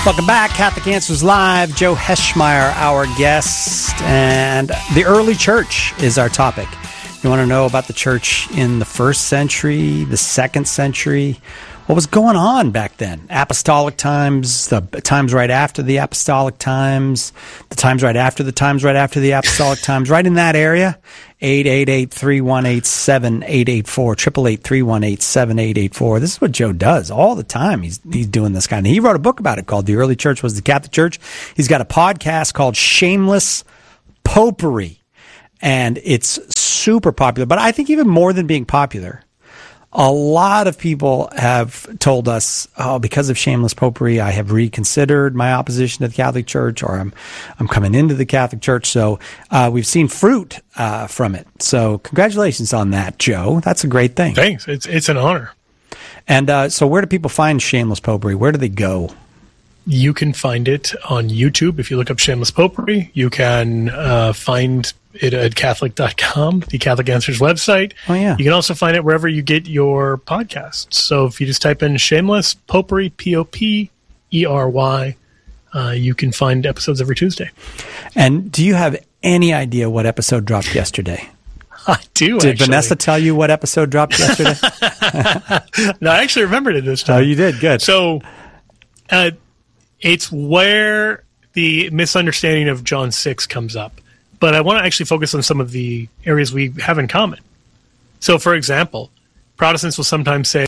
Welcome back, Catholic Answers Live. Joe Heschmeyer, our guest, and the early church is our topic. You want to know about the church in the first century, the second century, what was going on back then? Apostolic times, the times right after the apostolic times, the times right after the times right after the apostolic times, right in that area. 888-318-7884, 888-318-7884. This is what Joe does all the time. He's doing this kind of. He wrote a book about it called The Early Church Was the Catholic Church. He's got a podcast called Shameless Popery, and it's super popular. But I think even more than being popular, a lot of people have told us, oh, because of Shameless Popery, I have reconsidered my opposition to the Catholic Church, or I'm coming into the Catholic Church. So we've seen fruit from it. So congratulations on that, Joe. That's a great thing. Thanks. It's an honor. And so where do people find Shameless Popery? Where do they go? You can find it on YouTube. If you look up Shameless Popery, you can find it at Catholic.com, the Catholic Answers website. Oh, yeah. You can also find it wherever you get your podcasts. So if you just type in Shameless Popery, Popery, you can find episodes every Tuesday. And do you have any idea what episode dropped yesterday? I do, Did Vanessa tell you what episode dropped yesterday? No, I actually remembered it this time. Oh, you did? Good. So it's where the misunderstanding of John 6 comes up. But I want to actually focus on some of the areas we have in common. So, for example, Protestants will sometimes say...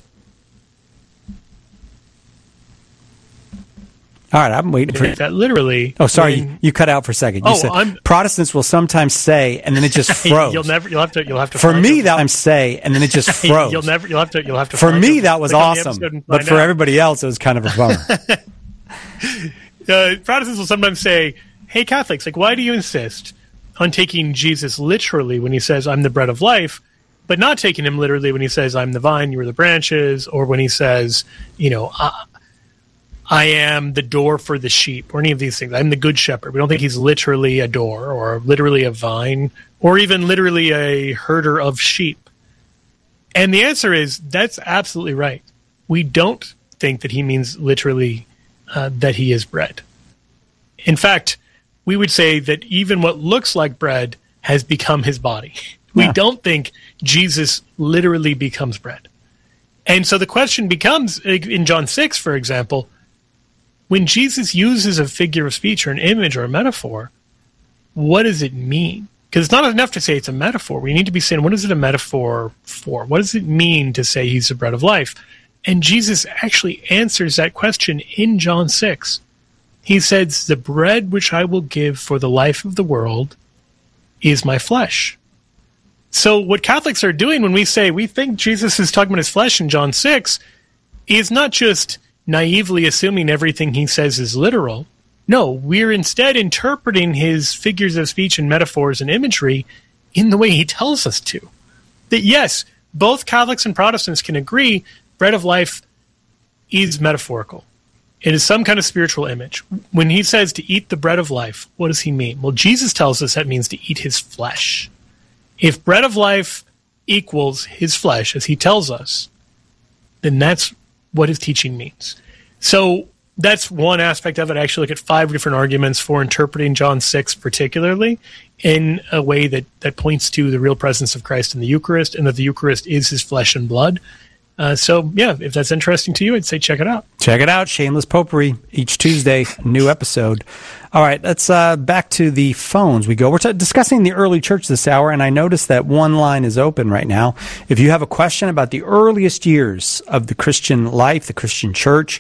All right, I'm waiting for that literally... Oh, sorry, you cut out for a second. You said Protestants will sometimes say, and then it just froze. You'll have to. For me, that I'm say, and then it just froze. You'll have to. For me, that was awesome, but for everybody else, it was kind of a bummer. Protestants will sometimes say, "Hey, Catholics, why do you insist on taking Jesus literally when he says, 'I'm the bread of life,' but not taking him literally when he says, 'I'm the vine, you are the branches,' or when he says, I am the door for the sheep," or any of these things. I'm the good shepherd. We don't think he's literally a door or literally a vine or even literally a herder of sheep. And the answer is that's absolutely right. We don't think that he means literally that he is bread. In fact, we would say that even what looks like bread has become his body. We don't think Jesus literally becomes bread. And so the question becomes, in John 6, for example, when Jesus uses a figure of speech or an image or a metaphor, what does it mean? Because it's not enough to say it's a metaphor. We need to be saying, what is it a metaphor for? What does it mean to say he's the bread of life? And Jesus actually answers that question in John 6. He says, "The bread which I will give for the life of the world is my flesh." So what Catholics are doing when we say we think Jesus is talking about his flesh in John 6 is not just naively assuming everything he says is literal. No, we're instead interpreting his figures of speech and metaphors and imagery in the way he tells us to. That yes, both Catholics and Protestants can agree bread of life is metaphorical. It is some kind of spiritual image. When he says to eat the bread of life, what does he mean? Well, Jesus tells us that means to eat his flesh. If bread of life equals his flesh, as he tells us, then that's what his teaching means. So that's one aspect of it. I actually look at 5 different arguments for interpreting John 6 particularly in a way that points to the real presence of Christ in the Eucharist and that the Eucharist is his flesh and blood. So, yeah, if that's interesting to you, I'd say check it out. Check it out. Shameless Popery. Each Tuesday, new episode. All right, let's back to the phones we go. We're discussing the early church this hour, and I noticed that one line is open right now. If you have a question about the earliest years of the Christian life, the Christian church,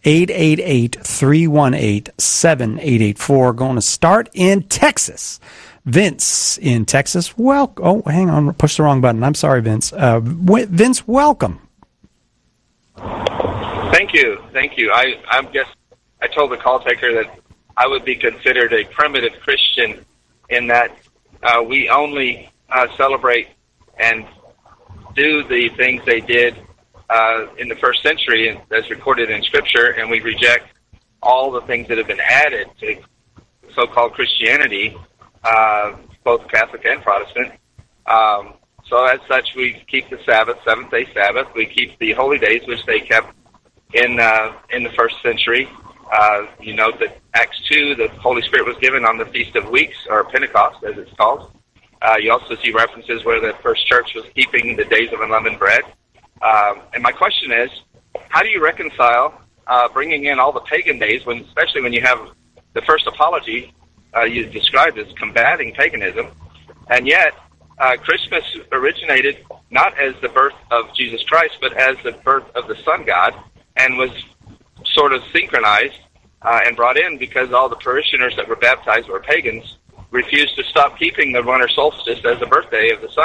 888-318-7884. Going to start in Texas. Vince in Texas. Oh, hang on. Pushed the wrong button. I'm sorry, Vince. Vince, welcome. Thank you. I told the call taker that I would be considered a primitive Christian in that we only celebrate and do the things they did in the first century as recorded in Scripture, and we reject all the things that have been added to so-called Christianity, both Catholic and Protestant. So as such, we keep the Sabbath, Seventh-day Sabbath. We keep the holy days, which they kept in the first century. You note that Acts 2, the Holy Spirit was given on the Feast of Weeks, or Pentecost, as it's called. You also see references where the first church was keeping the days of unleavened bread. And my question is, how do you reconcile bringing in all the pagan days, especially when you have the first apology you described as combating paganism, and yet Christmas originated not as the birth of Jesus Christ, but as the birth of the sun god, and was sort of synchronized and brought in because all the parishioners that were baptized were pagans, refused to stop keeping the winter solstice as the birthday of the sun.